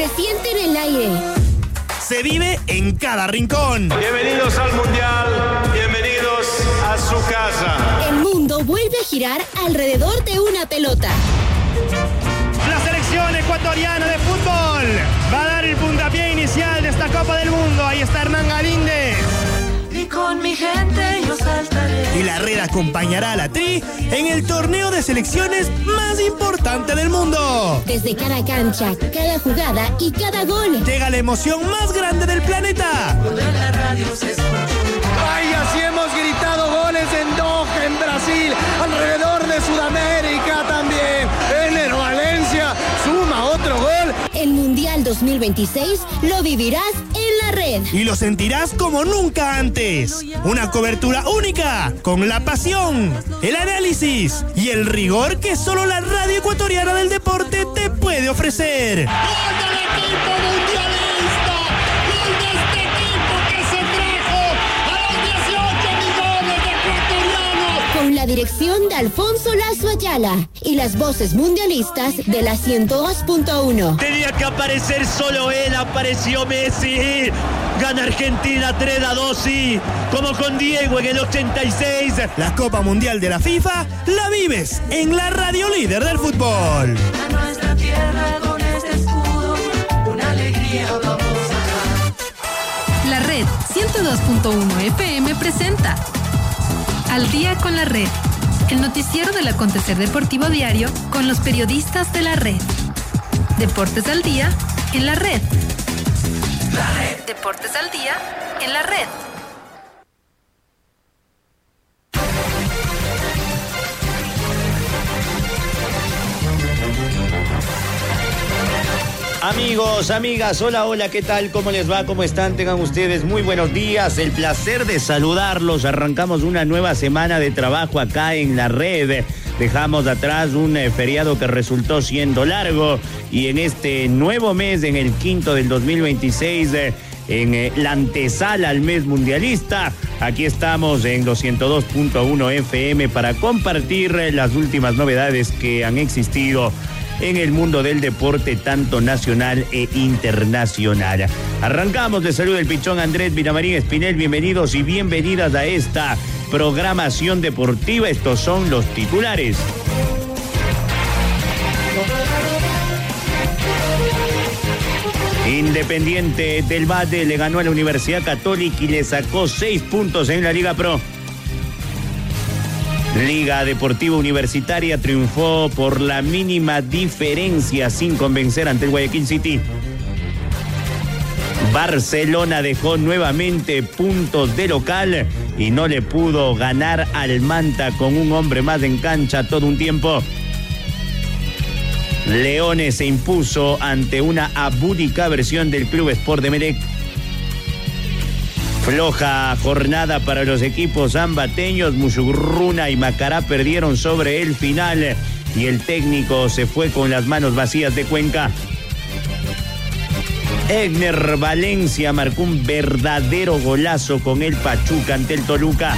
Se siente en el aire. Se vive en cada rincón. Bienvenidos al Mundial, bienvenidos a su casa. El mundo vuelve a girar alrededor de una pelota. La selección ecuatoriana de fútbol va a dar el puntapié inicial de esta Copa del Mundo. Ahí está Hernán Galíndez. Y con mi gente yo saltaré. Y la red acompañará a la Tri en el torneo de selecciones más importante del mundo. Desde cada cancha, cada jugada y cada gol. Llega la emoción más grande del planeta. En la radio se escucha. Vaya, si hemos gritado goles en Doha, en Brasil, alrededor de Sudamérica también. Ener Valencia suma otro gol. El Mundial 2026 lo vivirás en la red. Y lo sentirás como nunca antes. Una cobertura única, con la pasión, el análisis y el rigor que solo la radio ecuatoriana del deporte te puede ofrecer. ¡Gol del equipo mundialista! ¡Gol de este equipo que se trajo a los 18 millones de ecuatorianos! Con la dirección de Alfonso Lazo Ayala y las voces mundialistas de la 102.1. Tenía que aparecer solo él, apareció Messi. Gana Argentina 3-2, sí, como con Diego en el 86. La Copa Mundial de la FIFA la vives en la radio líder del fútbol. A nuestra tierra con este escudo, una alegría vamos a dar. La Red 102.1 FM presenta Al Día con la Red, el noticiero del acontecer deportivo diario con los periodistas de la Red. Deportes al día en la Red. Deportes al día en la Red. Amigos, amigas, hola, ¿qué tal? ¿Cómo les va? ¿Cómo están? Tengan ustedes muy buenos días. El placer de saludarlos. Arrancamos una nueva semana de trabajo acá en la Red. Dejamos atrás un feriado que resultó siendo largo y en este nuevo mes, en el quinto del 2026, en la antesala al mes mundialista, aquí estamos en los 102.1 FM para compartir las últimas novedades que han existido en el mundo del deporte, tanto nacional e internacional. Arrancamos, de salud el pichón Andrés Vilamarín Espinel. Bienvenidos y bienvenidas a esta programación deportiva. Estos son los titulares. Independiente del Valle le ganó a la Universidad Católica y le sacó 6 puntos en la Liga Pro. Liga Deportiva Universitaria triunfó por la mínima diferencia sin convencer ante el Guayaquil City. Barcelona dejó nuevamente puntos de local y no le pudo ganar al Manta con un hombre más en cancha todo un tiempo. Leones se impuso ante una abúdica versión del Club Sport de Emelec. Floja jornada para los equipos ambateños. Musurruna y Macará perdieron sobre el final y el técnico se fue con las manos vacías de Cuenca. Egner Valencia marcó un verdadero golazo con el Pachuca ante el Toluca.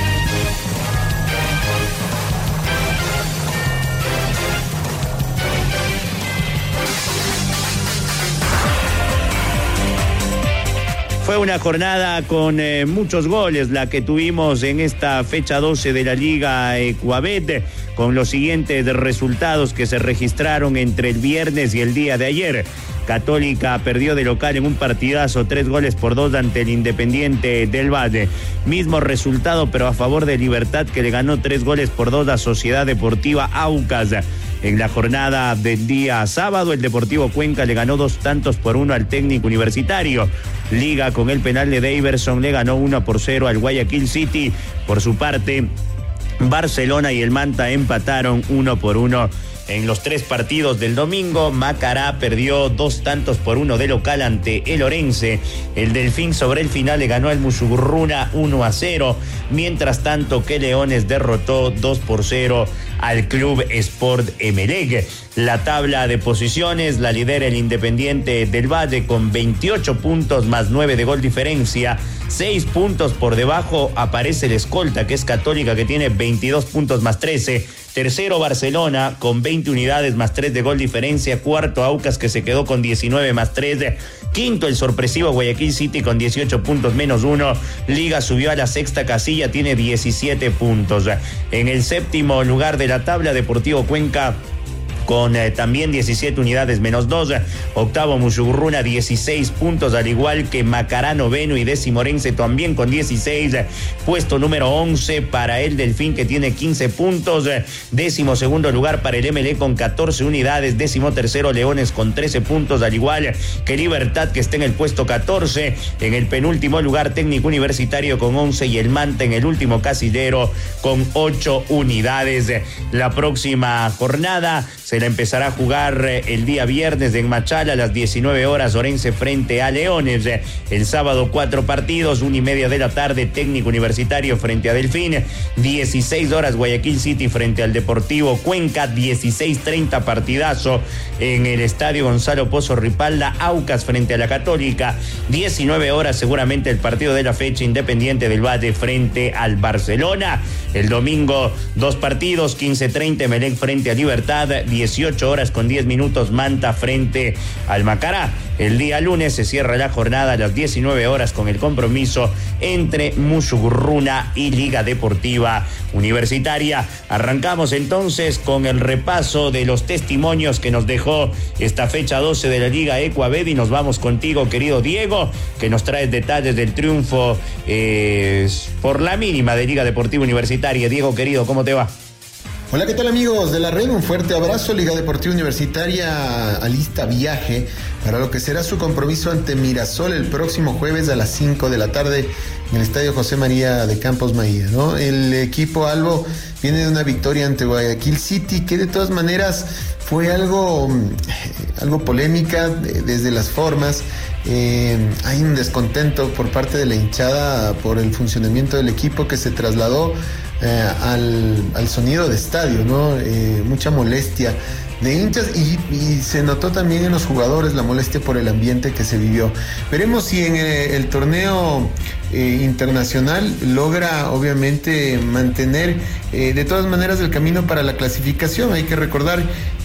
Fue una jornada con muchos goles la que tuvimos en esta fecha 12 de la Liga Ecuabet, con los siguientes resultados que se registraron entre el viernes y el día de ayer. Católica perdió de local en un partidazo 3-2 ante el Independiente del Valle. Mismo resultado, pero a favor de Libertad, que le ganó 3-2 a Sociedad Deportiva Aucas. En la jornada del día sábado, el Deportivo Cuenca le ganó 2-1 al Técnico Universitario. Liga, con el penal de Daverson, le ganó 1-0 al Guayaquil City. Por su parte, Barcelona y el Manta empataron 1-1. En los 3 partidos del domingo, Macará perdió 2-1 de local ante el Orense. El Delfín sobre el final le ganó al Musurruna 1-0. Mientras tanto que Leones derrotó 2-0 al Club Sport Emelec. la tabla de posiciones. La lidera el Independiente del Valle con 28 puntos más 9 de gol diferencia. 6 puntos por debajo aparece el escolta, que es Católica, que tiene 22 puntos más 13. Tercero Barcelona con 20 unidades más 3 de gol diferencia. Cuarto Aucas, que se quedó con 19 más 3. Quinto el sorpresivo Guayaquil City con 18 puntos menos 1. Liga subió a la sexta casilla, tiene 17 puntos. En el séptimo lugar de la tabla, Deportivo Cuenca con también 17 unidades menos 2. Octavo Mushugurruna, 16 puntos, al igual que Macará, noveno, y décimo Orense también con 16. Puesto número 11 para el Delfín, que tiene 15 puntos. Décimo segundo lugar para el MLE con 14 unidades. Décimo tercero Leones con 13 puntos, al igual que Libertad, que está en el puesto 14. En el penúltimo lugar Técnico Universitario con 11 y el Manta en el último casillero con 8 unidades. La próxima jornada se la empezará a jugar el día viernes en Machala a las 19 horas, Orense frente a Leones. El sábado 4 partidos, 1:30 de la tarde, Técnico Universitario frente a Delfín. 16 horas, Guayaquil City frente al Deportivo Cuenca. 16:30, partidazo en el Estadio Gonzalo Pozo Ripalda, Aucas frente a la Católica. 19 horas, seguramente el partido de la fecha, Independiente del Valle frente al Barcelona. El domingo 2 partidos, 15:30, Emelec frente a Libertad. 18 horas con 10 minutos, Manta frente al Macará. El día lunes se cierra la jornada a las 19 horas con el compromiso entre Mushugurruna y Liga Deportiva Universitaria. Arrancamos entonces con el repaso de los testimonios que nos dejó esta fecha 12 de la Liga Ecuabed, y nos vamos contigo, querido Diego, que nos trae detalles del triunfo por la mínima de Liga Deportiva Universitaria. Diego, querido, ¿cómo te va? Hola, ¿qué tal, amigos de la red? Un fuerte abrazo. Liga Deportiva Universitaria alista viaje para lo que será su compromiso ante Mirasol el próximo jueves a las 5 de la tarde en el Estadio José María de Campos Maía, ¿no? El equipo albo viene de una victoria ante Guayaquil City, que de todas maneras fue algo polémica desde las formas. Hay un descontento por parte de la hinchada por el funcionamiento del equipo, que se trasladó al sonido de estadio, ¿no? Mucha molestia de hinchas y se notó también en los jugadores la molestia por el ambiente que se vivió. Veremos si en el torneo internacional logra obviamente mantener de todas maneras el camino para la clasificación. Hay que recordar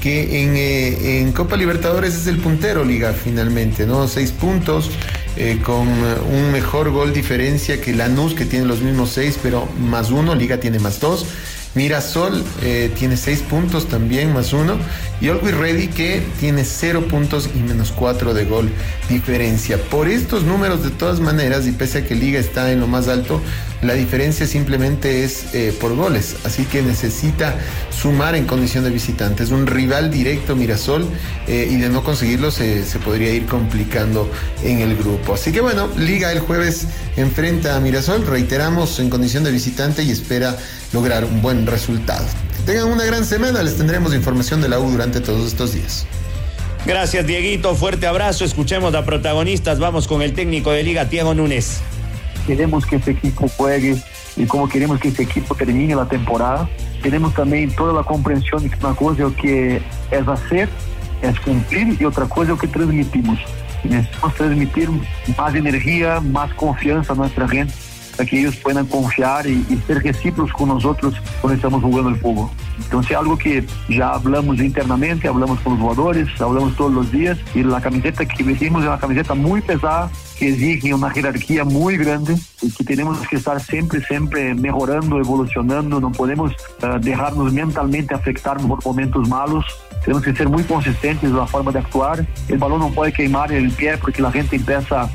que en Copa Libertadores es el puntero Liga finalmente, ¿no? 6 puntos con un mejor gol diferencia que Lanús, que tiene los mismos 6 pero más 1, Liga tiene más 2. Mirasol tiene 6 puntos también, más 1. Y Always Ready, que tiene 0 puntos y menos 4 de gol diferencia. Por estos números, de todas maneras, y pese a que Liga está en lo más alto, la diferencia simplemente es por goles. Así que necesita sumar en condición de visitante. Es un rival directo Mirasol, y de no conseguirlo se podría ir complicando en el grupo. Así que bueno, Liga el jueves enfrenta a Mirasol, reiteramos, en condición de visitante, y espera lograr un buen resultado. Que tengan una gran semana, les tendremos información de la U durante todos estos días. Gracias, Dieguito, fuerte abrazo. Escuchemos a protagonistas. Vamos con el técnico de Liga, Thiago Núñez. Queremos que este equipo juegue y como queremos que este equipo termine la temporada. Tenemos también toda la comprensión de que una cosa que es hacer, es cumplir, y otra cosa es que transmitimos. Necesitamos transmitir más energía, más confianza a nuestra gente, para que ellos puedan confiar y ser recíprocos con nosotros cuando estamos jugando el fútbol. Entonces es algo que ya hablamos internamente, hablamos con los jugadores, hablamos todos los días, y la camiseta que vestimos es una camiseta muy pesada, que exige una jerarquía muy grande, y que tenemos que estar siempre mejorando, evolucionando. No podemos dejarnos mentalmente afectar por momentos malos. Tenemos que ser muy consistentes en la forma de actuar. El balón no puede quemar el pie porque la gente empieza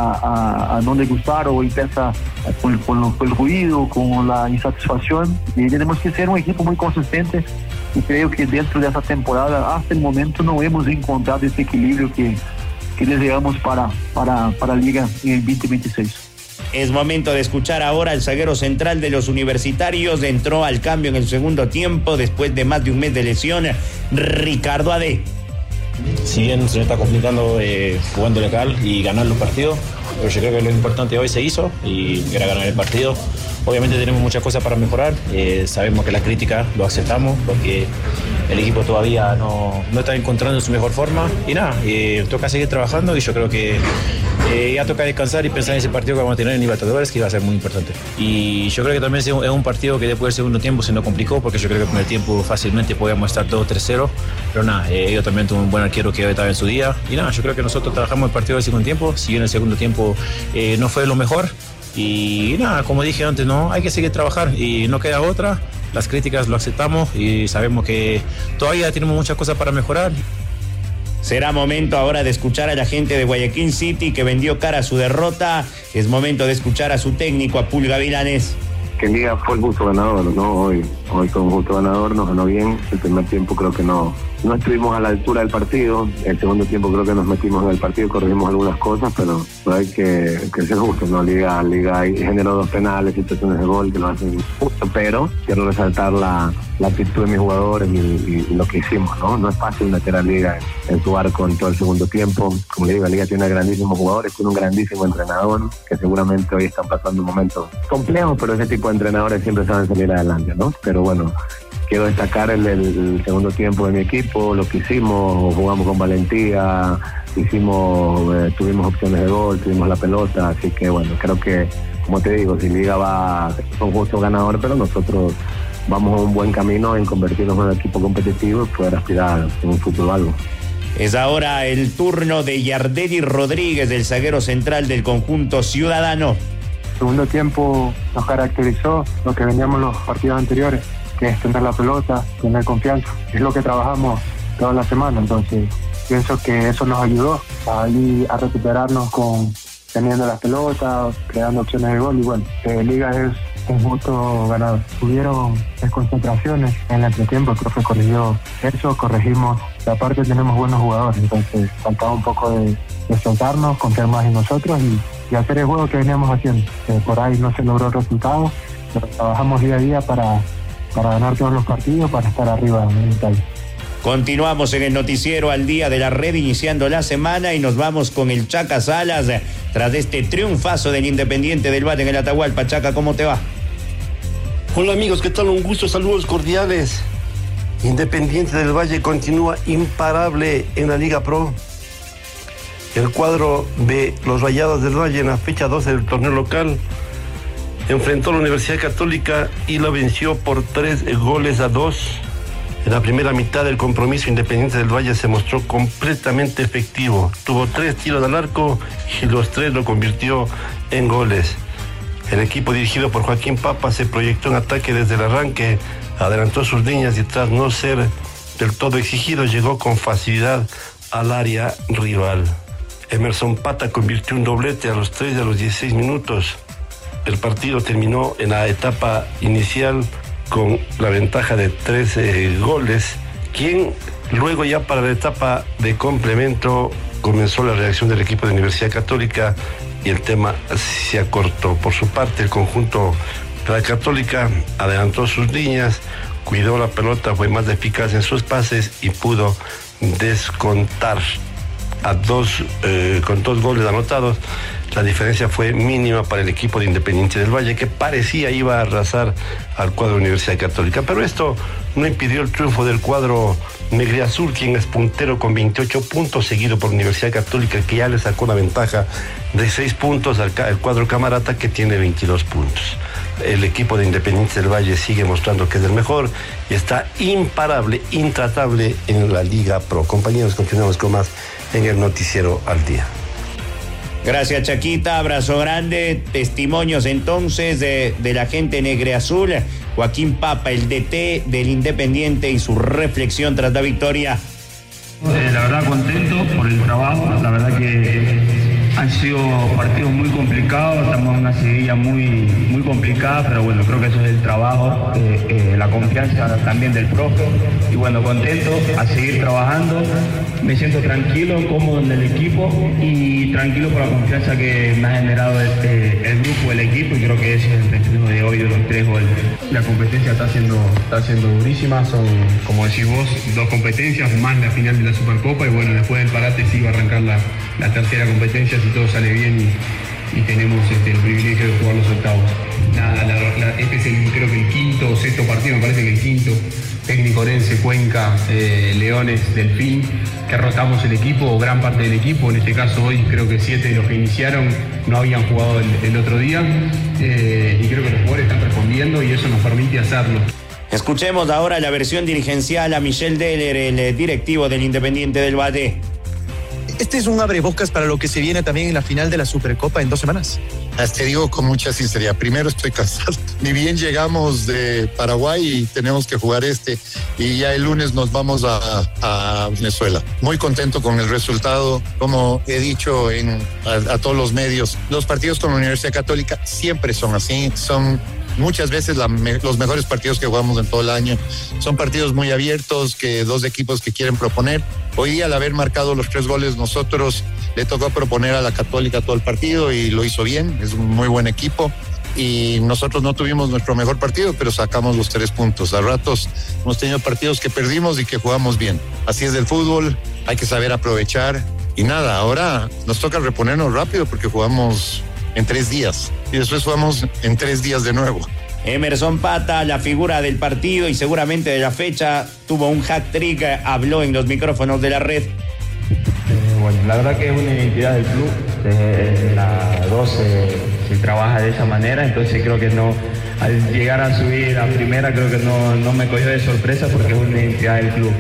a no le gustar, o empieza con el ruido, con la insatisfacción. Y tenemos que ser un equipo muy consistente, y creo que dentro de esta temporada, hasta el momento, no hemos encontrado ese equilibrio que deseamos para la Liga en el 2026. Es momento de escuchar ahora al zaguero central de los universitarios. Entró al cambio en el segundo tiempo después de más de un mes de lesión, Ricardo Ade. Si bien se está complicando jugando local y ganar los partidos, pero yo creo que lo importante hoy se hizo, y era ganar el partido. obviamente tenemos muchas cosas para mejorar, sabemos que la crítica lo aceptamos porque el equipo todavía no está encontrando su mejor forma y nada, toca seguir trabajando y yo creo que ya toca descansar y pensar en ese partido que vamos a tener en Libertadores, que va a ser muy importante. Y yo creo que también es un partido que después del segundo tiempo se nos complicó, porque yo creo que en el primer tiempo fácilmente podíamos estar 2-3-0, pero nada, ellos también tuvieron un buen arquero que estaba en su día, y nada, yo creo que nosotros trabajamos el partido del segundo tiempo, si bien el segundo tiempo no fue lo mejor, y nada, como dije antes, no hay que seguir trabajando y no queda otra, las críticas lo aceptamos y sabemos que todavía tenemos muchas cosas para mejorar. Será momento ahora de escuchar a la gente de Guayaquil City que vendió cara a su derrota. Es momento de escuchar a su técnico, a Pulga Vilanes. Que en Liga fue el justo ganador, ¿no? Hoy fue un justo ganador, nos ganó bien. El primer tiempo creo que no estuvimos a la altura del partido. El segundo tiempo creo que nos metimos en el partido, corregimos algunas cosas, pero hay que ser justo, ¿no? Liga generó 2 penales, situaciones de gol que lo hacen justo, pero quiero resaltar la actitud de mis jugadores y lo que hicimos, ¿no? No es fácil meter a Liga en su arco en todo el segundo tiempo. Como le digo, Liga tiene grandísimos jugadores, tiene un grandísimo entrenador, que seguramente hoy están pasando momentos complejos, pero ese tipo de entrenadores siempre saben salir adelante, ¿no? Pero bueno, quiero destacar el segundo tiempo de mi equipo, lo que hicimos, jugamos con valentía, tuvimos opciones de gol, tuvimos la pelota, así que bueno, creo que, como te digo, si Liga va con justo ganador, pero nosotros vamos a un buen camino en convertirnos en un equipo competitivo y poder aspirar en un futuro algo. Es ahora el turno de Yardeli Rodríguez, del zaguero central del conjunto ciudadano. El segundo tiempo nos caracterizó lo que veníamos los partidos anteriores, que es tener la pelota, tener confianza. Es lo que trabajamos toda la semana, entonces pienso que eso nos ayudó a recuperarnos teniendo las pelotas, creando opciones de gol y bueno, Liga es un justo ganador. Hubieron desconcentraciones en el entretiempo, el profe corrigió eso, corregimos. Aparte tenemos buenos jugadores, entonces faltaba un poco de soltarnos, confiar más en nosotros y hacer el juego que veníamos haciendo. Por ahí no se logró el resultado, pero trabajamos día a día para ganar todos los partidos, para estar arriba en Italia. Continuamos en el noticiero Al Día de la Red, iniciando la semana, y nos vamos con el Chaca Salas tras este triunfazo del Independiente del Valle en el Atahualpa. Chaca, ¿cómo te va? Hola amigos, ¿qué tal? Un gusto, saludos cordiales. Independiente del Valle continúa imparable en la Liga Pro. El cuadro de los Rayados del Valle en la fecha 12 del torneo local enfrentó a la Universidad Católica y lo venció por 3-2. En la primera mitad del compromiso, Independiente del Valle se mostró completamente efectivo. Tuvo 3 tiros al arco y los 3 lo convirtió en goles. El equipo dirigido por Joaquín Papa se proyectó en ataque desde el arranque, adelantó sus líneas y tras no ser del todo exigido, llegó con facilidad al área rival. Emerson Pata convirtió un doblete a los 3 de los 16 minutos. El partido terminó en la etapa inicial con la ventaja de 13 goles, quien luego ya para la etapa de complemento comenzó la reacción del equipo de Universidad Católica y el tema se acortó. Por su parte, el conjunto de la Católica adelantó sus líneas, cuidó la pelota, fue más eficaz en sus pases y pudo descontar con 2 goles anotados. La diferencia fue mínima para el equipo de Independiente del Valle, que parecía iba a arrasar al cuadro de Universidad Católica. Pero esto no impidió el triunfo del cuadro negriazul, quien es puntero con 28 puntos, seguido por Universidad Católica, que ya le sacó la ventaja de 6 puntos al cuadro camarata, que tiene 22 puntos. El equipo de Independiente del Valle sigue mostrando que es el mejor y está imparable, intratable en la Liga Pro. Compañeros, continuamos con más en el noticiero Al Día. Gracias, Chaquita, abrazo grande. Testimonios entonces de la gente negreazul. Joaquín Papa, el DT del Independiente, y su reflexión tras la victoria. La verdad contento por el trabajo, la verdad que han sido partidos muy complicados, estamos en una seguilla muy complicada, pero bueno, creo que eso es el trabajo, la confianza también del profe, y bueno, contento a seguir trabajando. Me siento tranquilo, cómodo en el equipo y tranquilo por la confianza que me ha generado el grupo, el equipo, y creo que ese es el reflejo de hoy de los 3 goles. La competencia está siendo durísima, son, como decís vos, 2 competencias más la final de la Supercopa, y bueno, después del parate sí va a arrancar la tercera competencia si todo sale bien y tenemos el privilegio de jugar los octavos. este es creo que el quinto o sexto partido, me parece que el quinto, técnico Orense, Cuenca, Leones, Delfín, que rotamos el equipo, o gran parte del equipo. En este caso hoy creo que 7 de los que iniciaron no habían jugado el otro día, y creo que los jugadores están respondiendo y eso nos permite hacerlo. Escuchemos ahora la versión dirigencial a Michel Deller, el directivo del Independiente del Valle. Este es un abrebocas para lo que se viene también en la final de la Supercopa en 2 semanas. Te digo con mucha sinceridad, primero estoy cansado. Ni bien llegamos de Paraguay y tenemos que jugar y ya el lunes nos vamos a Venezuela. Muy contento con el resultado, como he dicho a todos los medios. Los partidos con la Universidad Católica siempre son así, son muchas veces los mejores partidos que jugamos en todo el año. Son partidos muy abiertos, que dos equipos que quieren proponer. Hoy día, al haber marcado los 3 goles, nosotros le tocó proponer a la Católica todo el partido y lo hizo bien. Es un muy buen equipo y nosotros no tuvimos nuestro mejor partido, pero sacamos los 3 puntos. A ratos hemos tenido partidos que perdimos y que jugamos bien. Así es el fútbol, hay que saber aprovechar. Y nada, ahora nos toca reponernos rápido porque jugamos en 3 días y después jugamos en 3 días de nuevo. Emerson Pata, la figura del partido y seguramente de la fecha, tuvo un hat-trick, habló en los micrófonos de la red. Bueno, la verdad que es una identidad del club. Desde la 12 se trabaja de esa manera, entonces creo que no, al llegar a subir a primera creo que no me cogió de sorpresa porque es una identidad del club.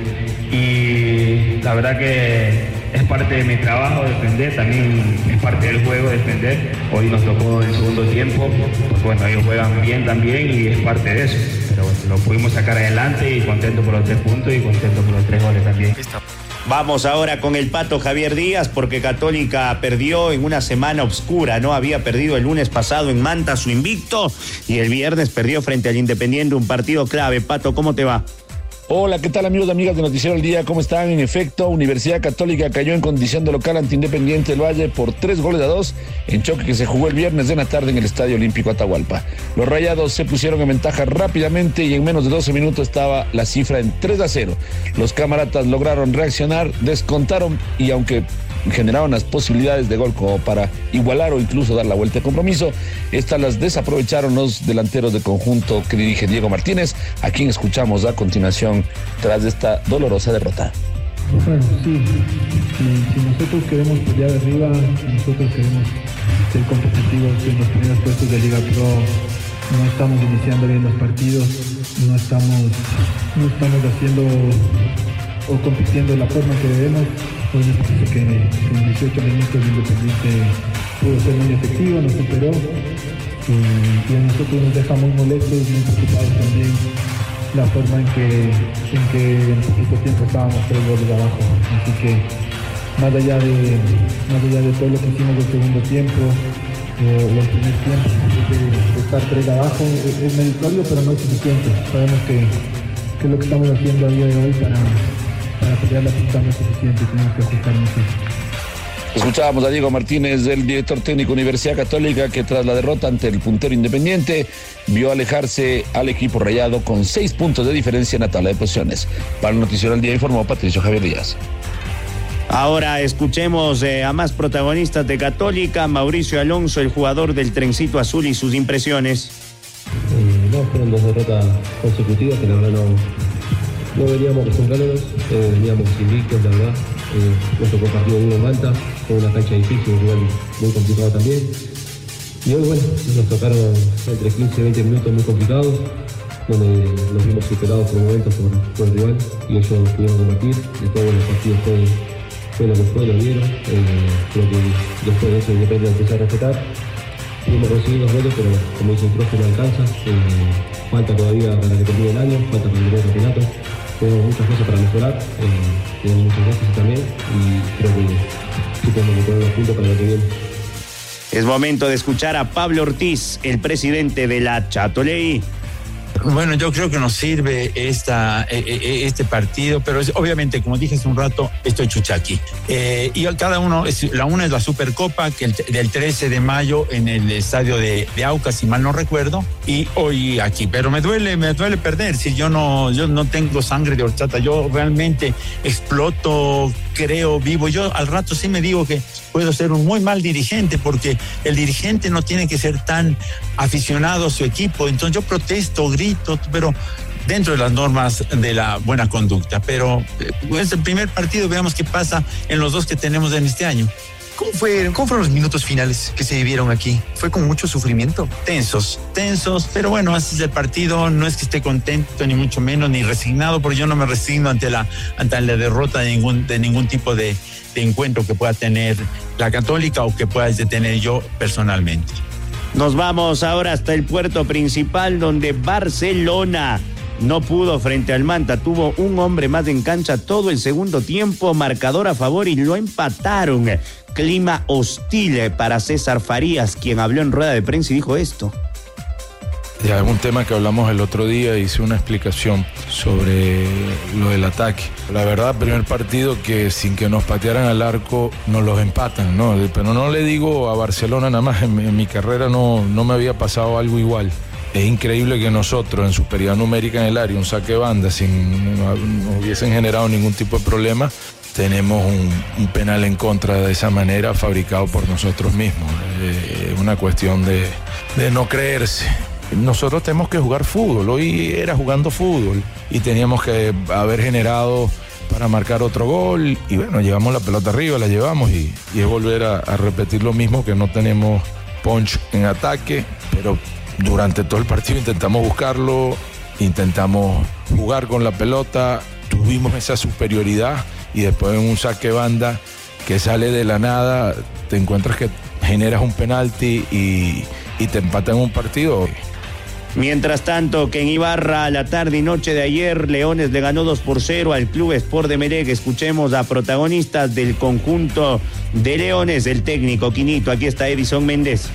Y la verdad que es parte de mi trabajo defender, también es parte del juego defender. Hoy nos tocó el segundo tiempo, pues bueno, ellos juegan bien también y es parte de eso. Pero bueno, lo pudimos sacar adelante y contento por los 3 puntos y contento por los 3 goles también. Vamos ahora con el Pato Javier Díaz, porque Católica perdió en una semana oscura, ¿no? Había perdido el lunes pasado en Manta su invicto y el viernes perdió frente al Independiente, un partido clave. Pato, ¿cómo te va? Hola, ¿qué tal amigos y amigas de Noticiero El Día? ¿Cómo están? En efecto, Universidad Católica cayó en condición de local ante Independiente del Valle por 3-2 en choque que se jugó el viernes de la tarde en el Estadio Olímpico Atahualpa. Los Rayados se pusieron en ventaja rápidamente y en menos de 12 minutos estaba la cifra en 3-0. Los camaratas lograron reaccionar, descontaron y aunque generaban las posibilidades de gol como para igualar o incluso dar la vuelta de compromiso, estas las desaprovecharon los delanteros de conjunto que dirige Diego Martínez, a quien escuchamos a continuación tras esta dolorosa derrota. Bueno, sí, si nosotros queremos pelear arriba, si nosotros queremos ser competitivos en los primeros puestos de Liga Pro, no estamos iniciando bien los partidos, no estamos haciendo o compitiendo de la forma que debemos. Hoy me parece que en 18 minutos el Independiente pudo ser muy efectivo, nos superó y a nosotros nos deja muy molestos, muy preocupados también la forma en que en poquito tiempo estábamos 3 goles abajo. Así que más allá de todo lo que hicimos el segundo tiempo o el primer tiempo, de estar 3 abajo es meritorio, pero no es suficiente. Sabemos que lo que estamos haciendo a día de hoy para pelear la pista no es suficiente, tenemos que ajustar mucho. Escuchábamos a Diego Martínez, el director técnico Universidad Católica, que tras la derrota ante el puntero Independiente vio alejarse al equipo rayado con 6 puntos de diferencia en la tabla de posiciones. Para el Noticiero del Día informó Patricio Javier Díaz. Ahora escuchemos a más protagonistas de Católica. Mauricio Alonso, el jugador del Trencito Azul, y sus impresiones. No, fueron 2 derrotas consecutivas que la verdad no veníamos acostumbrándonos, veníamos invictos, la verdad. Nos tocó partido duro en Malta, fue una cancha difícil, un rival muy complicado también. Y hoy, bueno, nos tocaron entre 15 y 20 minutos muy complicados, donde nos vimos superados por momentos por el rival y ellos pudieron combatir. Después, bueno, el partido fue lo que fue, lo vieron. Creo que después de eso Independiente empezó a respetar. Pudimos conseguir 2 goles, pero como dice el profe, no alcanza. Falta todavía para que termine el año, falta para terminar el campeonato. Tenemos muchas cosas para mejorar, tenemos muchas cosas también y creo que sí tenemos que poner los puntos para lo que viene. Es momento de escuchar a Pablo Ortiz, el presidente de la Chatoleí. Bueno, yo creo que nos sirve este partido, pero obviamente, como dije hace un rato, esto es chuchaqui. Y cada uno, una es la Supercopa, que del 13 de mayo en el estadio de Aucas, si mal no recuerdo, y hoy aquí. Pero me duele perder, si yo no tengo sangre de horchata, yo realmente exploto, creo vivo. Yo al rato sí me digo que puedo ser un muy mal dirigente, porque el dirigente no tiene que ser tan aficionado a su equipo. Entonces yo protesto, grito, pero dentro de las normas de la buena conducta. Pero es el primer partido, veamos qué pasa en los dos que tenemos en este año. ¿Cómo fueron los minutos finales que se vivieron aquí? ¿Fue con mucho sufrimiento? Tensos, pero bueno, así es el partido. No es que esté contento, ni mucho menos, ni resignado, porque yo no me resigno ante la derrota de ningún tipo de encuentro que pueda tener la Católica o que pueda tener yo personalmente. Nos vamos ahora hasta el puerto principal, donde Barcelona no pudo frente al Manta. Tuvo un hombre más en cancha todo el segundo tiempo, marcador a favor, y lo empataron. Clima hostil para César Farías, quien habló en rueda de prensa y dijo esto. Ya es un tema que hablamos el otro día, hice una explicación sobre lo del ataque. La verdad, primer partido que sin que nos patearan al arco nos los empatan, ¿no? Pero no le digo a Barcelona nada más, en mi carrera no me había pasado algo igual. Es increíble que nosotros en superioridad numérica en el área, un saque de banda, sin no hubiesen generado ningún tipo de problema, tenemos un penal en contra de esa manera, fabricado por nosotros mismos. Es una cuestión de no creerse. Nosotros tenemos que jugar fútbol, hoy era jugando fútbol y teníamos que haber generado para marcar otro gol, y bueno, llevamos la pelota arriba, la llevamos y es volver a repetir lo mismo, que no tenemos punch en ataque, pero durante todo el partido intentamos buscarlo, intentamos jugar con la pelota, tuvimos esa superioridad, y después en un saque banda que sale de la nada, te encuentras que generas un penalti y te empatan un partido. Mientras tanto, que en Ibarra, la tarde y noche de ayer, Leones le ganó 2-0 al Club Sport de Emelec. Escuchemos a protagonistas del conjunto de Leones, el técnico Quinito. Aquí está Edison Méndez.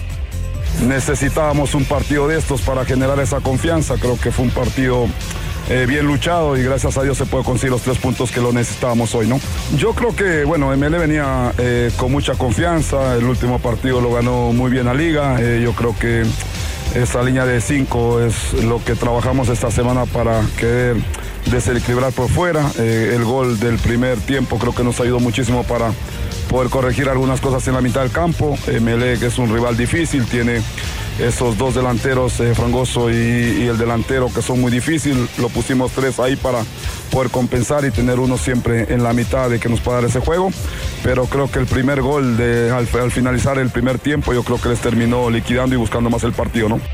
Necesitábamos un partido de estos para generar esa confianza. Creo que fue un partido bien luchado, y gracias a Dios se puede conseguir los 3 puntos que lo necesitábamos hoy, ¿no? Yo creo que, bueno, Emelec venía con mucha confianza. El último partido lo ganó muy bien a Liga. Yo creo que esa línea de 5 es lo que trabajamos esta semana para querer desequilibrar por fuera. El gol del primer tiempo creo que nos ayudó muchísimo para poder corregir algunas cosas en la mitad del campo. Emelec es un rival difícil, tiene esos 2 delanteros, Frangoso y el delantero, que son muy difíciles. Lo pusimos 3 ahí para poder compensar y tener uno siempre en la mitad de que nos pueda dar ese juego. Pero creo que el primer gol al finalizar el primer tiempo, yo creo que les terminó liquidando y buscando más el partido, ¿no?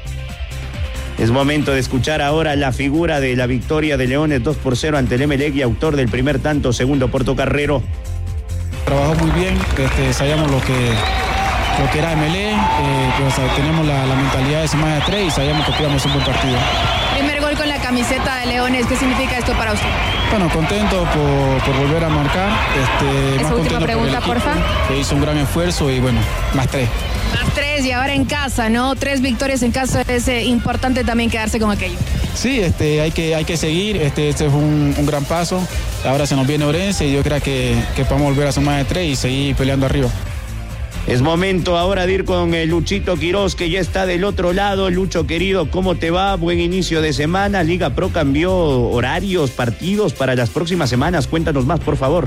Es momento de escuchar ahora la figura de la victoria de Leones 2-0 ante el Emelec y autor del primer tanto, segundo Portocarrero. Trabajó muy bien, sabíamos lo que era Emelec, pues tenemos la mentalidad de semana de 3 y sabíamos que podíamos un buen partido. Primer gol con la camiseta de Leones, ¿qué significa esto para usted? Bueno, contento por volver a marcar. Esa última pregunta, porfa. Que hizo un gran esfuerzo y bueno, más 3. Más 3 y ahora en casa, ¿no? 3 victorias en casa, es importante también quedarse con aquello. Sí, hay que seguir, este fue un gran paso. Ahora se nos viene Orense y yo creo que podemos volver a sumar de 3 y seguir peleando arriba. Es momento ahora de ir con Luchito Quiroz, que ya está del otro lado. Lucho, querido, ¿cómo te va? Buen inicio de semana. Liga Pro cambió horarios, partidos para las próximas semanas. Cuéntanos más, por favor.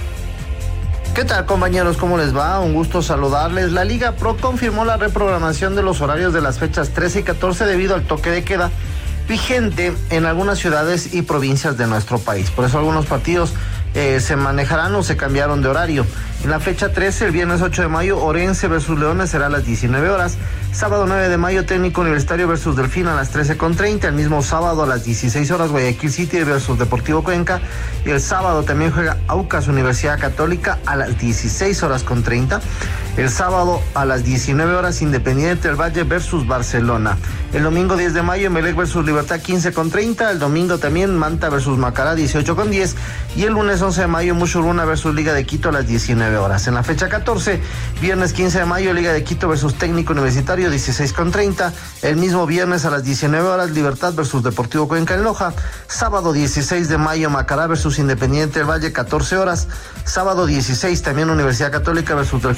¿Qué tal, compañeros? ¿Cómo les va? Un gusto saludarles. La Liga Pro confirmó la reprogramación de los horarios de las fechas 13 y 14 debido al toque de queda vigente en algunas ciudades y provincias de nuestro país. Por eso algunos partidos se manejarán o se cambiaron de horario. En la fecha 13, el viernes 8 de mayo, Orense versus Leones será a las 19 horas. Sábado 9 de mayo, Técnico Universitario versus Delfín a las 13:30. El mismo sábado a las 16 horas, Guayaquil City versus Deportivo Cuenca. Y el sábado también juega Aucas Universidad Católica a las 16:30. El sábado a las 19 horas, Independiente del Valle versus Barcelona. El domingo 10 de mayo, Emelec versus Libertad 15:30. El domingo también Manta versus Macará 18:10. Y el lunes 11 de mayo, Mushuruna versus Liga de Quito a las 19 horas. En la fecha 14, viernes 15 de mayo, Liga de Quito versus Técnico Universitario 16:30. El mismo viernes a las 19 horas, Libertad versus Deportivo Cuenca en Loja. Sábado 16 de mayo, Macará versus Independiente del Valle 14 horas. Sábado 16 también Universidad Católica versus Delfín a las 17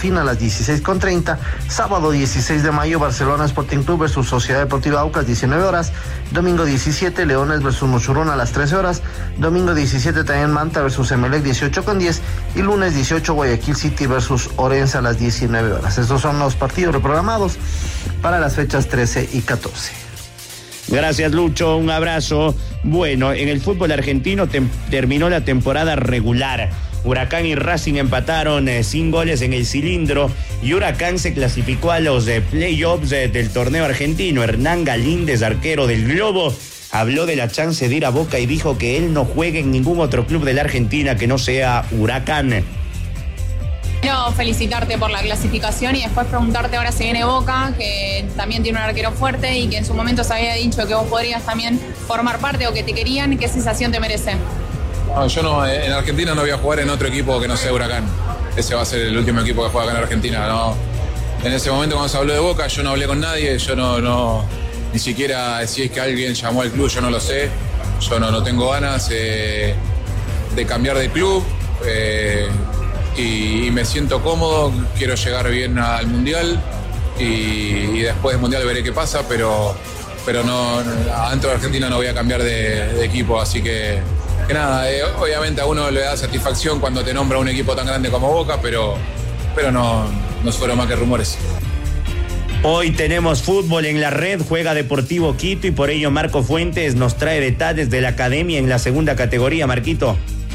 16:30. Sábado 16 de mayo, Barcelona Sporting Club versus Sociedad Deportiva Aucas, 19 horas. Domingo 17, Leones versus Mochurrón a las 13 horas. Domingo 17 también Manta versus Emelec, 18:10. Y lunes 18, Guayaquil City versus Orense a las 19 horas. Estos son los partidos reprogramados para las fechas 13 y 14. Gracias, Lucho, un abrazo. Bueno, en el fútbol argentino terminó la temporada regular. Huracán y Racing empataron sin goles en el cilindro y Huracán se clasificó a los playoffs del torneo argentino. Hernán Galíndez, arquero del Globo, habló de la chance de ir a Boca y dijo que él no juega en ningún otro club de la Argentina que no sea Huracán. Quiero felicitarte por la clasificación y después preguntarte ahora si viene Boca, que también tiene un arquero fuerte y que en su momento se había dicho que vos podrías también formar parte o que te querían. ¿Qué sensación te merece? No, yo no, en Argentina no voy a jugar en otro equipo que no sea Huracán. Ese va a ser el último equipo que juega acá en Argentina. No. En ese momento cuando se habló de Boca, yo no hablé con nadie, yo no ni siquiera si es que alguien llamó al club, yo no lo sé. Yo no tengo ganas de cambiar de club y me siento cómodo, quiero llegar bien al Mundial y después del Mundial veré qué pasa, pero no, adentro de Argentina no voy a cambiar de equipo, así que nada, obviamente a uno le da satisfacción cuando te nombra un equipo tan grande como Boca, pero no fueron más que rumores. Hoy tenemos fútbol en la red, juega Deportivo Quito y por ello Marco Fuentes nos trae detalles de la academia en la segunda categoría. Marquito.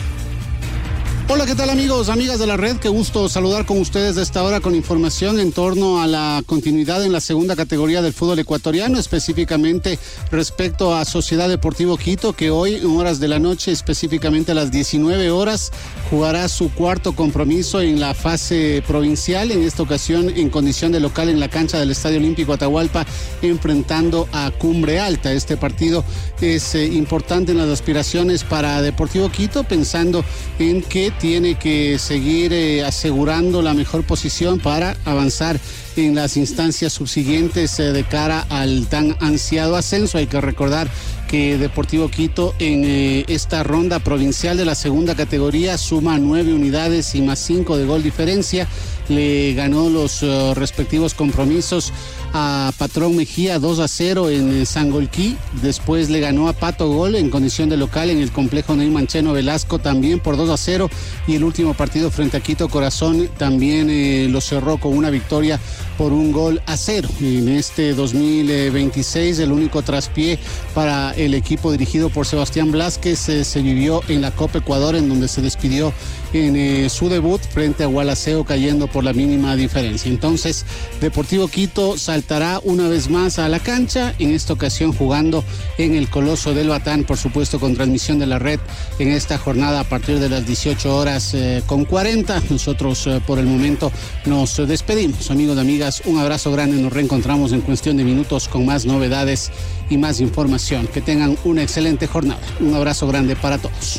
Hola, ¿qué tal amigos, amigas de la red? Qué gusto saludar con ustedes de esta hora con información en torno a la continuidad en la segunda categoría del fútbol ecuatoriano, específicamente respecto a Sociedad Deportivo Quito, que hoy en horas de la noche, específicamente a las 19 horas, jugará su cuarto compromiso en la fase provincial, en esta ocasión en condición de local en la cancha del Estadio Olímpico Atahualpa, enfrentando a Cumbre Alta. Este partido es importante en las aspiraciones para Deportivo Quito, pensando en que tiene que seguir asegurando la mejor posición para avanzar en las instancias subsiguientes de cara al tan ansiado ascenso. Hay que recordar que Deportivo Quito en esta ronda provincial de la segunda categoría suma 9 unidades y más 5 de gol diferencia. Le ganó los respectivos compromisos a Patrón Mejía 2-0 en Sangolquí. Después le ganó a Pato Gol en condición de local en el complejo Ney Mancheno Velasco también por 2-0. Y el último partido frente a Quito Corazón también lo cerró con una victoria por 1-0. En este 2026 el único traspié para el equipo dirigido por Sebastián Blázquez se vivió en la Copa Ecuador, en donde se despidió en su debut frente a Gualaceo, cayendo por la mínima diferencia. Entonces Deportivo Quito saltará una vez más a la cancha, en esta ocasión jugando en el Coloso del Batán, por supuesto con transmisión de la red en esta jornada a partir de las 18:40. Nosotros por el momento nos despedimos, amigos y amigas, un abrazo grande, nos reencontramos en cuestión de minutos con más novedades y más información. Que tengan una excelente jornada, un abrazo grande para todos.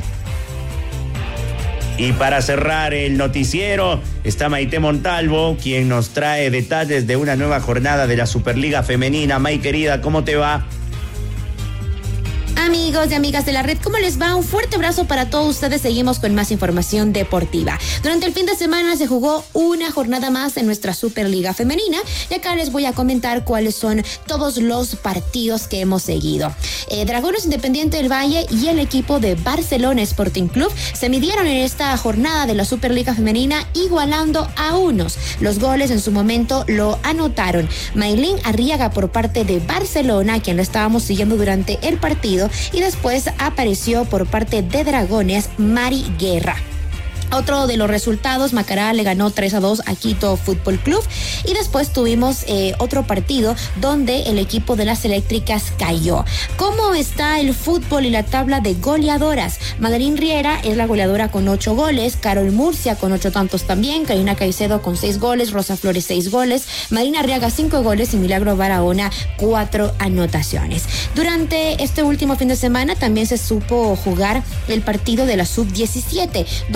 Y para cerrar el noticiero está Maite Montalvo, quien nos trae detalles de una nueva jornada de la Superliga Femenina. May, querida, ¿cómo te va? Amigos y amigas de la red, ¿cómo les va? Un fuerte abrazo para todos ustedes. Seguimos con más información deportiva. Durante el fin de semana se jugó una jornada más en nuestra Superliga Femenina y acá les voy a comentar cuáles son todos los partidos que hemos seguido. Dragones Independiente del Valle y el equipo de Barcelona Sporting Club se midieron en esta jornada de la Superliga Femenina, igualando a unos. Los goles en su momento lo anotaron Maylin Arriaga por parte de Barcelona, quien la estábamos siguiendo durante el partido, y después apareció por parte de Dragones Mari Guerra. Otro de los resultados, Macará le ganó 3-2 a Quito Fútbol Club y después tuvimos otro partido donde el equipo de las eléctricas cayó. ¿Cómo está el fútbol y la tabla de goleadoras? Magdalena Riera es la goleadora con 8 goles, Carol Murcia con 8 tantos también, Karina Caicedo con 6 goles, Rosa Flores 6 goles, Marina Arriaga 5 goles y Milagro Barahona 4 anotaciones. Durante este último fin de semana también se supo jugar el partido de la Sub-17, donde nuestra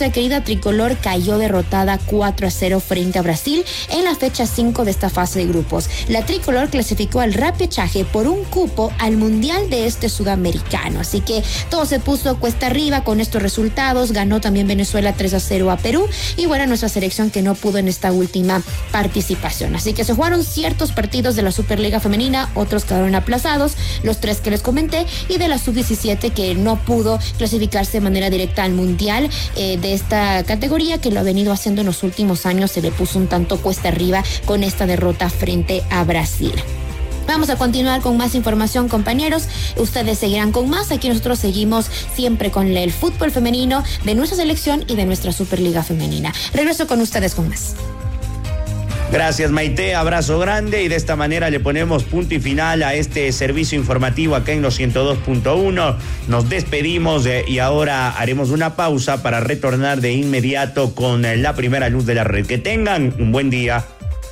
nuestra querida tricolor cayó derrotada 4-0 frente a Brasil en la fecha 5 de esta fase de grupos. La tricolor clasificó al repechaje por un cupo al Mundial de Sudamericano. Así que todo se puso cuesta arriba con estos resultados. Ganó también Venezuela 3-0 a Perú. Y bueno, nuestra selección que no pudo en esta última participación. Así que se jugaron ciertos partidos de la Superliga Femenina, otros quedaron aplazados, los 3 que les comenté, y de la Sub-17 que no pudo clasificarse de manera directa al Mundial de esta categoría, que lo ha venido haciendo en los últimos años. Se le puso un tanto cuesta arriba con esta derrota frente a Brasil. Vamos a continuar con más información, compañeros. Ustedes seguirán con más. Aquí nosotros seguimos siempre con el fútbol femenino de nuestra selección y de nuestra Superliga Femenina. Regreso con ustedes con más. Gracias, Maite, abrazo grande, y de esta manera le ponemos punto y final a este servicio informativo acá en los 102.1. Nos despedimos y ahora haremos una pausa para retornar de inmediato con la primera luz de la red. Que tengan un buen día.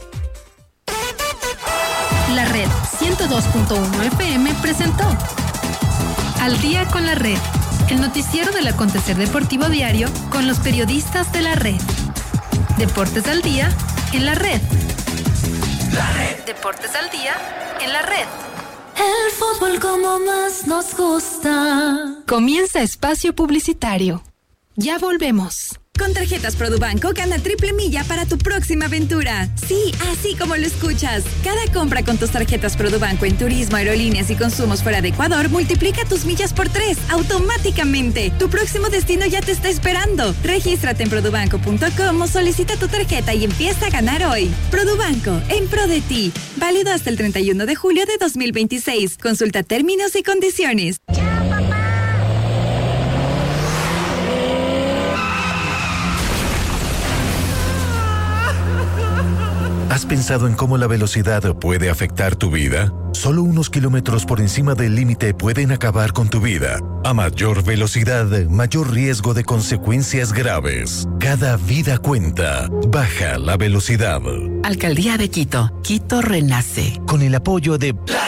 La Red 102.1 FM presentó Al Día con la Red, el noticiero del acontecer deportivo diario con los periodistas de la Red. Deportes al día en la Red. La Red. Deportes al día en la Red. El fútbol como más nos gusta. Comienza espacio publicitario. Ya volvemos. Con tarjetas Produbanco gana triple milla para tu próxima aventura. Sí, así como lo escuchas. Cada compra con tus tarjetas Produbanco en turismo, aerolíneas y consumos fuera de Ecuador multiplica tus millas por 3 automáticamente. Tu próximo destino ya te está esperando. Regístrate en produbanco.com o solicita tu tarjeta y empieza a ganar hoy. Produbanco, en pro de ti. Válido hasta el 31 de julio de 2026. Consulta términos y condiciones. ¿Has pensado en cómo la velocidad puede afectar tu vida? Solo unos kilómetros por encima del límite pueden acabar con tu vida. A mayor velocidad, mayor riesgo de consecuencias graves. Cada vida cuenta. Baja la velocidad. Alcaldía de Quito. Quito renace. Con el apoyo de...